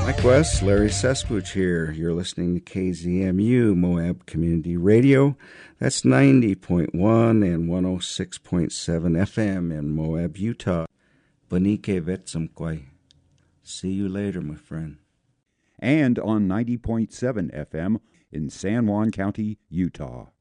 Mike West, Larry Sespuch here. You're listening to KZMU, Moab Community Radio. That's 90.1 and 106.7 FM in Moab, Utah. Banike Vetsamkwai. See you later, my friend. And on 90.7 FM in San Juan County, Utah.